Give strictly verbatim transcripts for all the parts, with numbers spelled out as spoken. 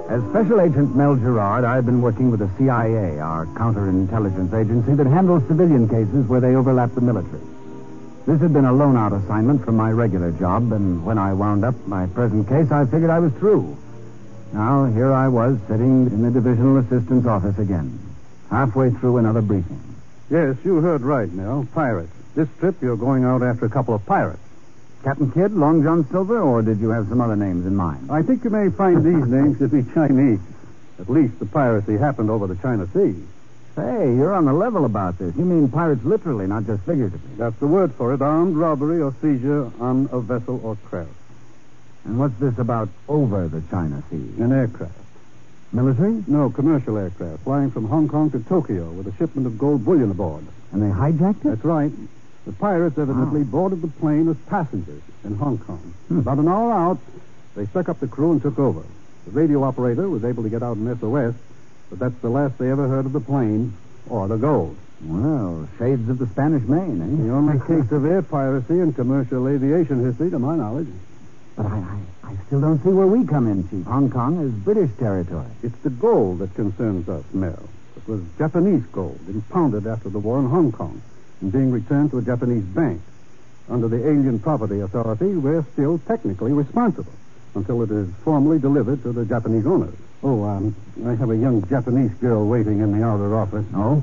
As Special Agent Mel Gerard, I've been working with the C I A, our counterintelligence agency that handles civilian cases where they overlap the military. This had been a loan-out assignment from my regular job, and when I wound up my present case, I figured I was through. Now, here I was, sitting in the divisional assistant's office again, halfway through another briefing. Yes, you heard right, Mel. Pirates. This trip, you're going out after a couple of pirates. Captain Kidd, Long John Silver, or did you have some other names in mind? I think you may find these names to be Chinese. At least the piracy happened over the China Sea. Hey, you're on the level about this. You mean pirates literally, not just figuratively. That's the word for it. Armed robbery or seizure on a vessel or craft. And what's this about over the China Sea? An aircraft. Military? No, commercial aircraft, flying from Hong Kong to Tokyo with a shipment of gold bullion aboard. And they hijacked it? That's right. The pirates evidently Oh. boarded the plane as passengers in Hong Kong. Hmm. About an hour out, they stuck up the crew and took over. The radio operator was able to get out an S O S, but that's the last they ever heard of the plane or the gold. Well, shades of the Spanish Main, eh? The only case of air piracy in commercial aviation history, to my knowledge. But I, I, I still don't see where we come in, Chief. Hong Kong is British territory. It's the gold that concerns us, Mel. It was Japanese gold, impounded after the war in Hong Kong, and being returned to a Japanese bank. Under the Alien Property Authority, we're still technically responsible until it is formally delivered to the Japanese owners. Oh, um, I have a young Japanese girl waiting in the outer office. Oh?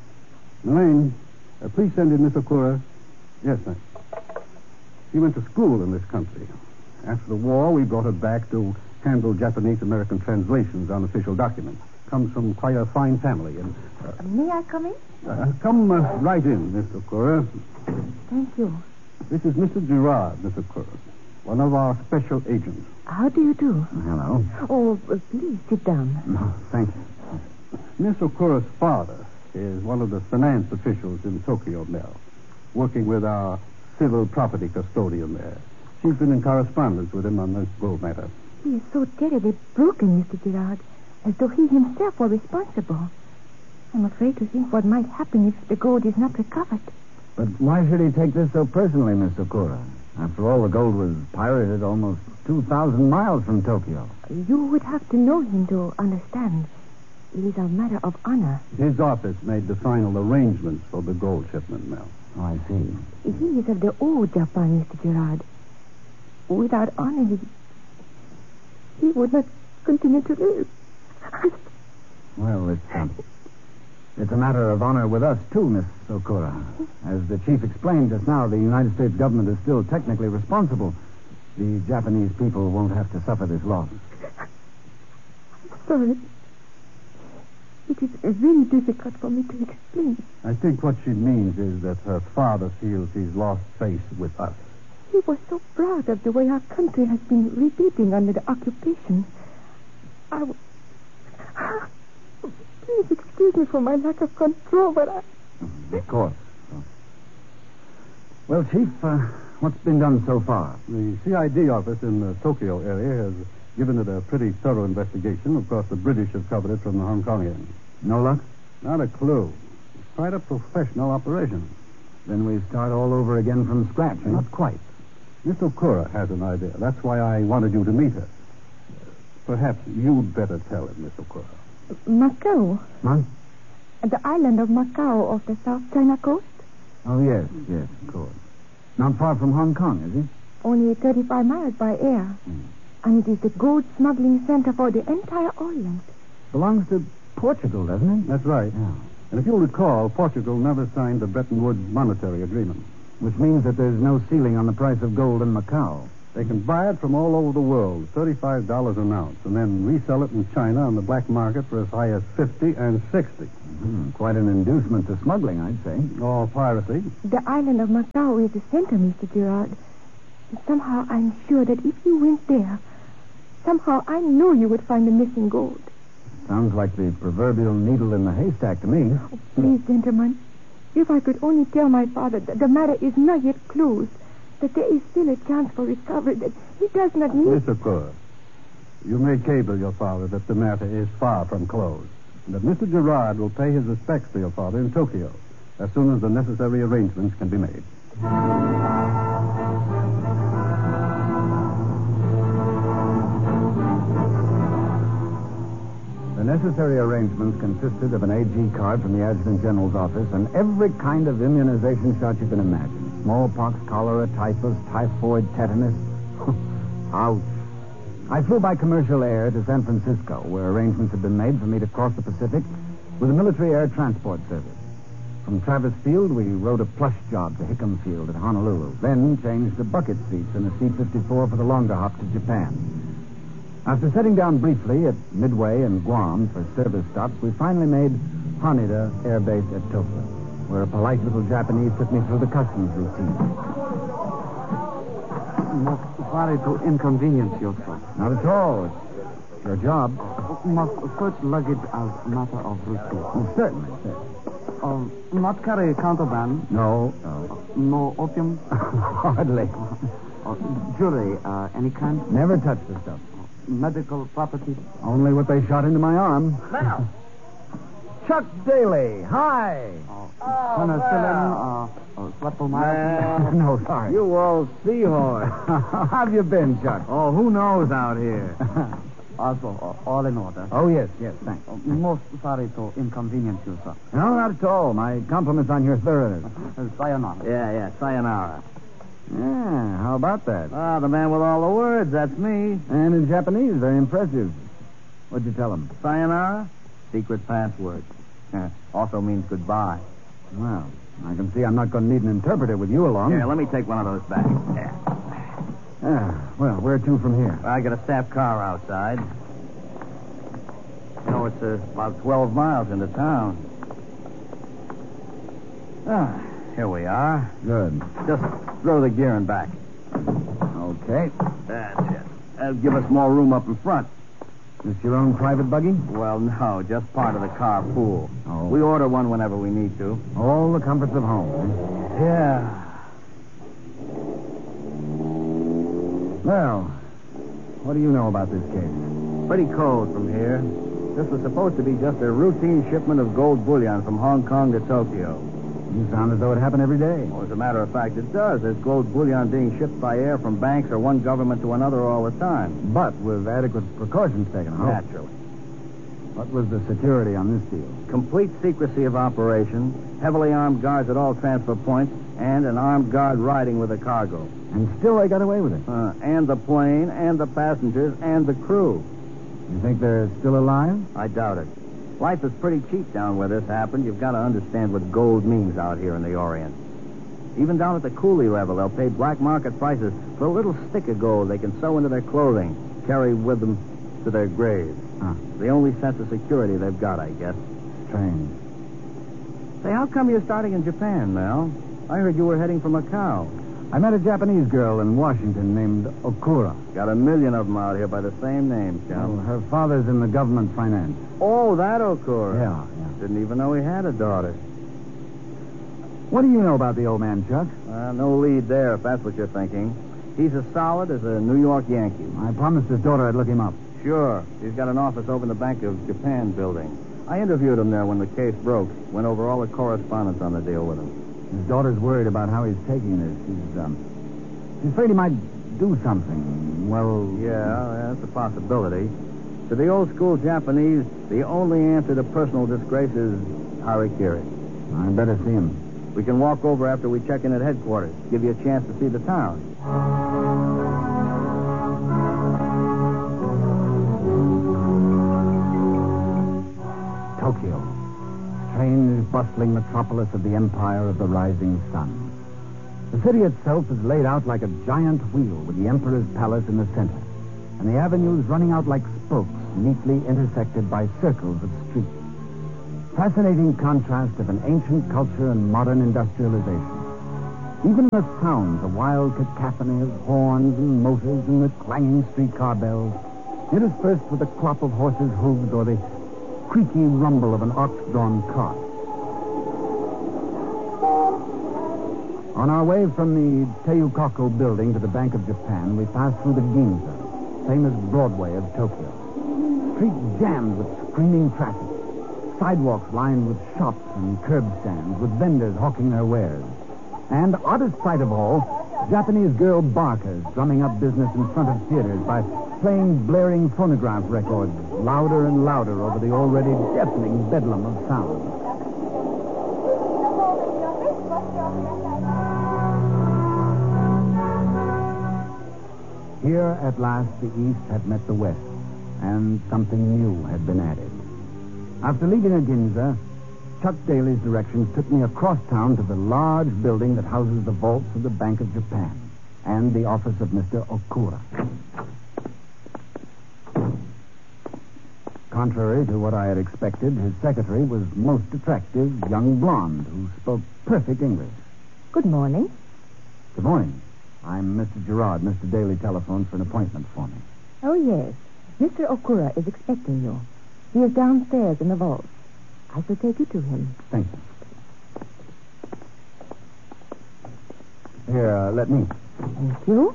Elaine, uh, please send in Miss Okura. Yes, sir. She went to school in this country. After the war, we brought her back to handle Japanese-American translations on official documents. Comes from quite a fine family. And uh, May I come in? uh, come uh, right in, Miss Okura. Thank you. This is Mister Gerard, Miss Okura, one of our special agents. How do you do? Hello. Oh, uh, please sit down. No, thank you. Miss Okura's father is one of the finance officials in Tokyo, Mel, working with our civil property custodian there. She's been in correspondence with him on this gold matter. He is so terribly broken, Mister Gerard, as though he himself were responsible. I'm afraid to think what might happen if the gold is not recovered. But why should he take this so personally, Miss Okura? After all, the gold was pirated almost two thousand miles from Tokyo. You would have to know him to understand. It is a matter of honor. His office made the final arrangements for the gold shipment, Mel. Oh, I see. He is of the old Japan, Mister Gerard. Without honor, he, he would not continue to live. Well, it's, uh, it's a matter of honor with us, too, Miss Okura. As the chief explained just now, the United States government is still technically responsible. The Japanese people won't have to suffer this loss. Sorry. It is very difficult for me to explain. I think what she means is that her father feels he's lost faith with us. He was so proud of the way our country has been rebuilding under the occupation. I w- Please excuse me for my lack of control, but I... Of course. Well, Chief, uh, what's been done so far? The C I D office in the Tokyo area has given it a pretty thorough investigation. Of course, the British have covered it from the Hong Kong end. No luck? Not a clue. It's quite a professional operation. Then we start all over again from scratch, eh? Not quite. Miss Okura has an idea. That's why I wanted you to meet her. Perhaps you'd better tell it, Miss Okura. Macau? Huh? The island of Macau off the South China coast? Oh, yes, yes, of course. Not far from Hong Kong, is it? Only thirty-five miles by air. Mm. And it is the gold smuggling center for the entire Orient. Belongs to Portugal, doesn't it? That's right. Yeah. And if you'll recall, Portugal never signed the Bretton Woods monetary agreement. Which means that there's no ceiling on the price of gold in Macau. They can buy it from all over the world, thirty-five dollars an ounce, and then resell it in China on the black market for as high as fifty and sixty. Mm-hmm. Quite an inducement to smuggling, I'd say. All piracy. The island of Macau is the center, Mister Gerard. Somehow I'm sure that if you went there, somehow I know you would find the missing gold. Sounds like the proverbial needle in the haystack to me. Oh, please, gentlemen, if I could only tell my father that the matter is not yet closed, that there is still a chance for recovery, that he does not need... Miss Okura, you may cable your father that the matter is far from closed, and that Mister Gerard will pay his respects to your father in Tokyo as soon as the necessary arrangements can be made. necessary arrangements consisted of an A G card from the Adjutant General's office and every kind of immunization shot you can imagine. Smallpox, cholera, typhus, typhoid, tetanus. Ouch. I flew by commercial air to San Francisco, where arrangements had been made for me to cross the Pacific with a military air transport service. From Travis Field, we rode a plush job to Hickam Field at Honolulu, then changed to bucket seats in a C fifty-four for the longer hop to Japan. After setting down briefly at Midway and Guam for service stops, we finally made Haneda Air Base at Tokyo, where a polite little Japanese took me through the customs routine. Most sorry to inconvenience you, sir. Not at all. It's your job. Must search luggage as matter of routine. Oh, certainly, sir. Uh, not carry contraband. No, no. No opium. Hardly. Uh, jewelry, uh, any kind. Never touch the stuff. Medical property. Only what they shot into my arm. Now. Chuck Daly, hi. Uh, penicillin, uh, uh, streptomycin. No, sorry. You old seahorse. How have you been, Chuck? Oh, who knows out here? Also, uh, all in order. Oh, yes, yes, thanks. Uh, most sorry to inconvenience you, sir. No, not at all. My compliments on your thoroughness. Uh, sayonara. Yeah, yeah, sayonara. Yeah, how about that? Ah, the man with all the words, that's me. And in Japanese, very impressive. What'd you tell him? Sayonara? Secret password. Also means goodbye. Well, I can see I'm not going to need an interpreter with you along. Here, let me take one of those back. Yeah. Ah, well, where to from here? I got a staff car outside. You know, it's uh, about twelve miles into town. Ah, here we are. Good. Just throw the gear in back. Okay. That's it. That'll give us more room up in front. This your own private buggy? Well, no, just part of the car pool. Oh. We order one whenever we need to. All the comforts of home. eh? Yeah. Well, what do you know about this case? Pretty cold from here. This was supposed to be just a routine shipment of gold bullion from Hong Kong to Tokyo. You sound as though it happened every day. Well, as a matter of fact, it does. There's gold bullion being shipped by air from banks or one government to another all the time. But with adequate precautions taken, huh? Naturally. What was the security on this deal? Complete secrecy of operation, heavily armed guards at all transfer points, and an armed guard riding with the cargo. And still they got away with it. Uh, and the plane, and the passengers, and the crew. You think they're still alive? I doubt it. Life is pretty cheap down where this happened. You've got to understand what gold means out here in the Orient. Even down at the coolie level, they'll pay black market prices for a little stick of gold they can sew into their clothing, carry with them to their graves. Huh. The only sense of security they've got, I guess. Strange. Say, how come you're starting in Japan, Mel? I heard you were heading for Macau. I met a Japanese girl in Washington named Okura. Got a million of them out here by the same name, Well, Chum. her father's in the government finance. Oh, that Okura. Yeah, yeah. Didn't even know he had a daughter. What do you know about the old man, Chuck? Uh, no lead there, if that's what you're thinking. He's as solid as a New York Yankee. I promised his daughter I'd look him up. Sure. He's got an office over in the Bank of Japan building. I interviewed him there when the case broke. Went over all the correspondence on the deal with him. His daughter's worried about how he's taking this. She's, um, she's afraid he might do something. Well... Yeah, that's a possibility. To the old school Japanese, the only answer to personal disgrace is harikiri. I'd better see him. We can walk over after we check in at headquarters. Give you a chance to see the town. Tokyo. Strange, bustling metropolis of the empire of the rising sun. The city itself is laid out like a giant wheel with the emperor's palace in the center, and the avenues running out like spokes, neatly intersected by circles of streets. Fascinating contrast of an ancient culture and modern industrialization. Even the sounds, a wild cacophony of horns and motors and the clanging streetcar bells, interspersed with the clop of horses' hooves or the creaky rumble of an ox-drawn cart. On our way from the Teikako building to the Bank of Japan, we passed through the Ginza, famous Broadway of Tokyo. Streets jammed with screaming traffic. Sidewalks lined with shops and curb stands with vendors hawking their wares. And, oddest sight of all, Japanese girl barkers drumming up business in front of theaters by playing blaring phonograph records louder and louder over the already deafening bedlam of sound. Here, at last, the East had met the West, and something new had been added. After leaving Aginza, Chuck Daly's directions took me across town to the large building that houses the vaults of the Bank of Japan and the office of Mister Okura. Contrary to what I had expected, his secretary was most attractive, young blonde who spoke perfect English. Good morning. Good morning. I'm Mister Gerard. Mister Daly telephoned for an appointment for me. Oh, yes. Mister Okura is expecting you. He is downstairs in the vault. I shall take you to him. Thank you. Here, uh, let me. Thank you.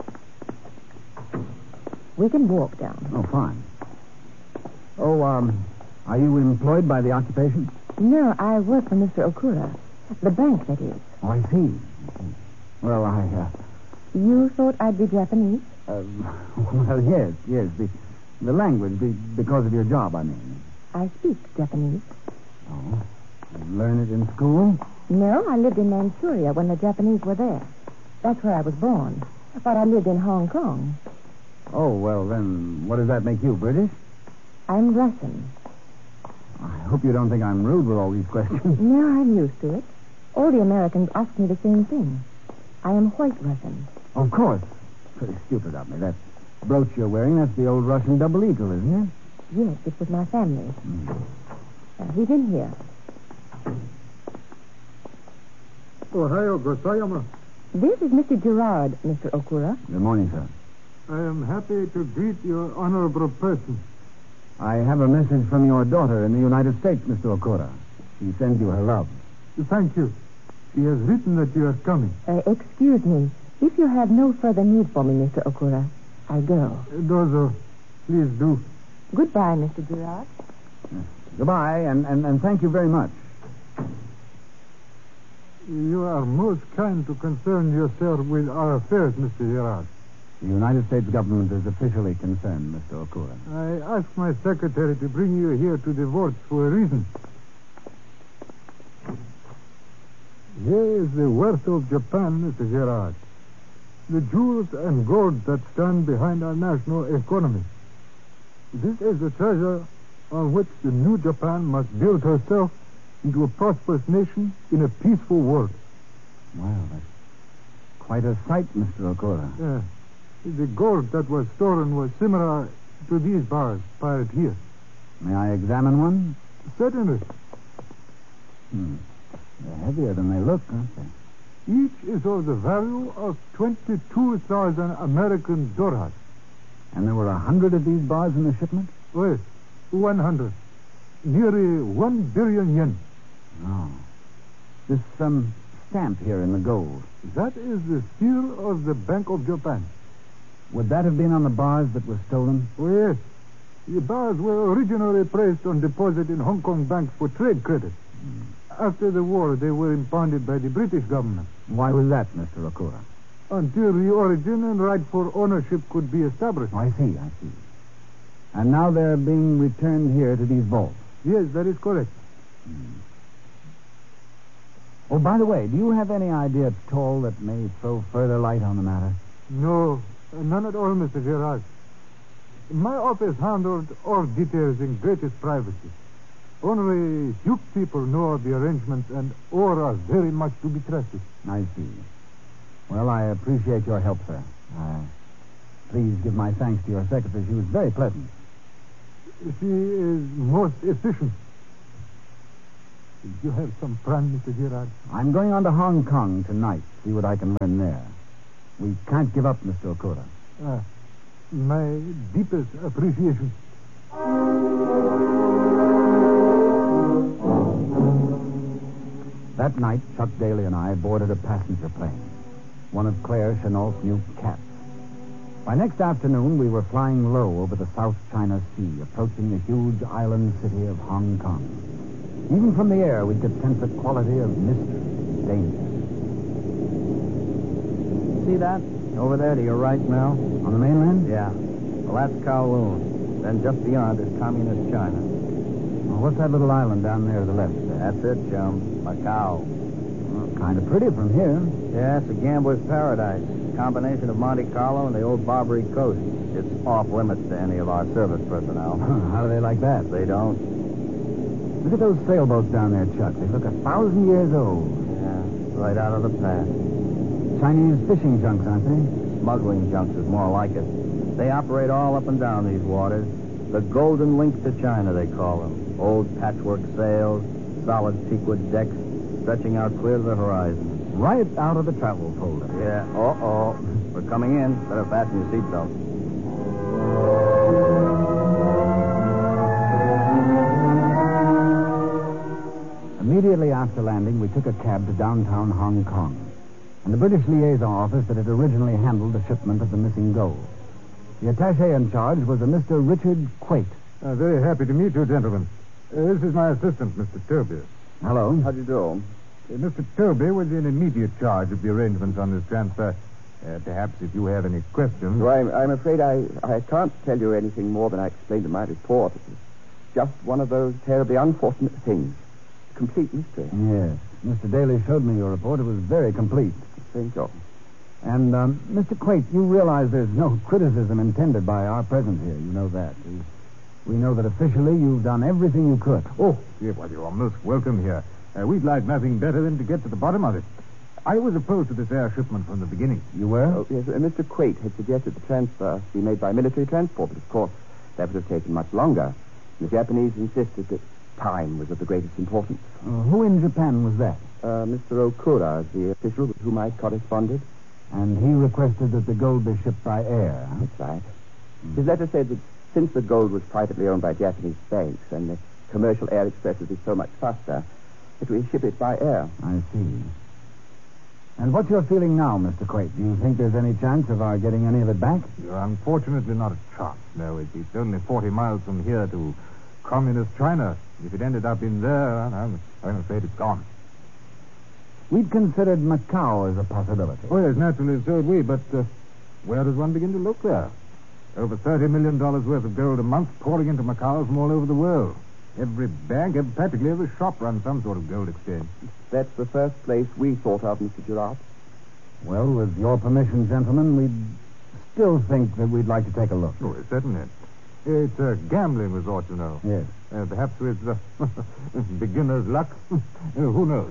We can walk down. Oh, fine. Oh, um, are you employed by the occupation? No, I work for Mister Okura. The bank, that is. Oh, I see. Well, I, uh... You thought I'd be Japanese? Uh, well, yes, yes. The, the language, the, because of your job, I mean. I speak Japanese. Oh? You learn it in school? No, I lived in Manchuria when the Japanese were there. That's where I was born. But I lived in Hong Kong. Oh, well, then, what does that make you, British? I'm Russian. I hope you don't think I'm rude with all these questions. No, I'm used to it. All the Americans ask me the same thing. I am white Russian. Of course. Pretty stupid of me. That brooch you're wearing, that's the old Russian double eagle, isn't it? Yes, it was my family. Mm. Uh, he's in here. Ohio, Gosayama. This is Mister Gerard, Mister Okura. Good morning, sir. I am happy to greet your honorable person. I have a message from your daughter in the United States, Mister Okura. She sends you her love. Thank you. She has written that you are coming. Uh, excuse me. If you have no further need for me, Mister Okura, I go. Dozo, please do. Goodbye, Mister Gerard. Uh, goodbye, and, and, and thank you very much. You are most kind to concern yourself with our affairs, Mister Gerard. The United States government is officially concerned, Mister Okura. I asked my secretary to bring you here to the vaults for a reason. Here is the wealth of Japan, Mister Gerard. The jewels and gold that stand behind our national economy. This is the treasure on which the new Japan must build herself into a prosperous nation in a peaceful world. Wow, that's quite a sight, Mister Okura. Yeah. The gold that was stolen was similar to these bars piled here. May I examine one? Certainly. Hmm. They're heavier than they look, aren't they? Each is of the value of twenty-two thousand American dollars. And there were a hundred of these bars in the shipment? Yes, one hundred. Nearly one billion yen. Oh. This, um, stamp here in the gold. That is the seal of the Bank of Japan. Would that have been on the bars that were stolen? Oh, yes. The bars were originally placed on deposit in Hong Kong banks for trade credit. Hmm. After the war, they were impounded by the British government. Why was that, Mister Okura? Until the origin and rightful ownership could be established. Oh, I see, I see. And now they're being returned here to these vaults. Yes, that is correct. Hmm. Oh, by the way, do you have any idea at all that may throw further light on the matter? No, none at all, Mister Gerard. My office handled all details in greatest privacy. Only few people know of the arrangements, and all are very much to be trusted. I see. Well, I appreciate your help, sir. Uh, please give my thanks to your secretary. She was very pleasant. She is most efficient. You have some plan, Mister Gerard? I'm going on to Hong Kong tonight, see what I can learn there. We can't give up, Mister Okura. Ah, my deepest appreciation. That night, Chuck Daly and I boarded a passenger plane, one of Claire Chenault's new cats. By next afternoon, we were flying low over the South China Sea, approaching the huge island city of Hong Kong. Even from the air, we could sense a quality of mystery and danger. see that? Over there to your right, Mel? On the mainland? Yeah. Well, that's Kowloon. Then just beyond is communist China. Well, what's that little island down there to the left? That's it, chum. Macau. Well, kind of pretty from here. Yeah, it's a gambler's paradise. Combination of Monte Carlo and the old Barbary Coast. It's off limits to any of our service personnel. How do they like that? They don't. Look at those sailboats down there, Chuck. They look a thousand years old. Yeah, right out of the past. Chinese fishing junks, aren't they? Smuggling junks is more like it. They operate all up and down these waters. The Golden Link to China, they call them. Old patchwork sails, solid teakwood decks, stretching out clear to the horizon. Right out of the travel folder. Yeah, uh-oh. We're coming in. Better fasten your seatbelt. Immediately after landing, we took a cab to downtown Hong Kong and the British liaison office that had originally handled the shipment of the missing gold. The attaché in charge was a Mister Richard Quate. Uh, very happy to meet you, gentlemen. Uh, this is my assistant, Mister Toby. Hello. How do you do? Uh, Mister Toby was in immediate charge of the arrangements on this transfer. Uh, perhaps if you have any questions... Well, I'm, I'm afraid I, I can't tell you anything more than I explained in my report. It's just one of those terribly unfortunate things. Complete mystery. Yes. Mister Daly showed me your report. It was very complete. Thank you. And, um, Mister Quate, you realize there's no criticism intended by our presence here. You know that. We, we know that officially you've done everything you could. Oh, yeah, well, you're most welcome here. Uh, we'd like nothing better than to get to the bottom of it. I was opposed to this air shipment from the beginning. You were? Oh, yes, uh, Mister Quate had suggested the transfer be made by military transport, but of course that would have taken much longer. The Japanese insisted that time was of the greatest importance. Uh, who in Japan was that? Uh, Mister Okura, the official with whom I corresponded. And he requested that the gold be shipped by air. Huh? That's right. Mm. His letter said that since the gold was privately owned by Japanese banks and the commercial air express would be so much faster, that we ship it by air. I see. And what's your feeling now, Mister Quate? Do you think there's any chance of our getting any of it back? Unfortunately, not a chance. No, it, it's only forty miles from here to communist China. If it ended up in there, I'm, I'm afraid it's gone. We'd considered Macau as a possibility. Oh, yes, naturally, so had we, but uh, where does one begin to look there? Over thirty million dollars worth of gold a month pouring into Macau from all over the world. Every bank, every, practically every shop runs some sort of gold exchange. That's the first place we thought of, Mister Girard. Well, with your permission, gentlemen, we'd still think that we'd like to take a look. Oh, certainly. It's a gambling resort, you know. Yes. Uh, perhaps with uh, beginner's luck. uh, who knows?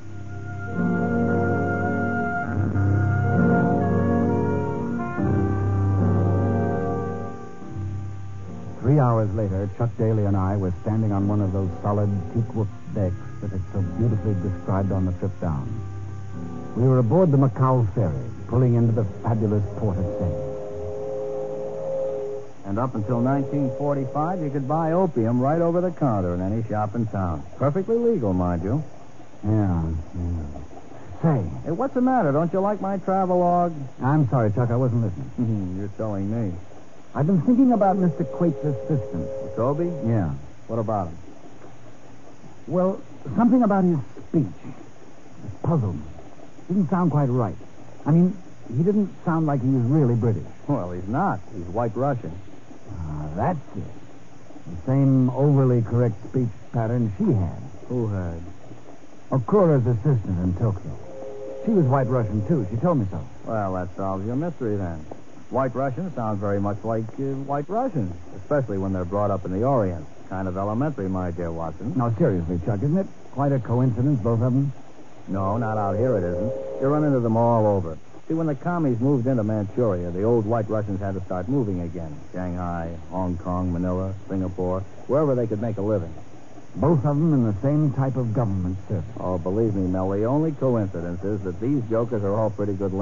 Three hours later, Chuck Daly and I were standing on one of those solid teak-wood decks that had so beautifully described on the trip down. We were aboard the Macau ferry, pulling into the fabulous port of Saint. And up until nineteen forty-five, you could buy opium right over the counter in any shop in town. Perfectly legal, mind you. Yeah, yeah. Say, Hey, what's the matter? Don't you like my travelogue? I'm sorry, Chuck, I wasn't listening. You're telling me. I've been thinking about Mister Quate's assistant. Toby? Yeah. What about him? Well, something about his speech. It puzzled me. Didn't sound quite right. I mean, he didn't sound like he was really British. Well, he's not. He's white Russian. Ah, that's it. The same overly correct speech pattern she had. Who had? Okura's assistant in Tokyo. She was white Russian, too. She told me so. Well, that solves your mystery, then. White Russians sound very much like uh, white Russians, especially when they're brought up in the Orient. Kind of elementary, my dear Watson. No, seriously, Chuck, isn't it quite a coincidence, both of them? No, not out here it isn't. You run into them all over. See, when the commies moved into Manchuria, the old white Russians had to start moving again. Shanghai, Hong Kong, Manila, Singapore, wherever they could make a living. Both of them in the same type of government service. Oh, believe me, Mel, the only coincidence is that these jokers are all pretty good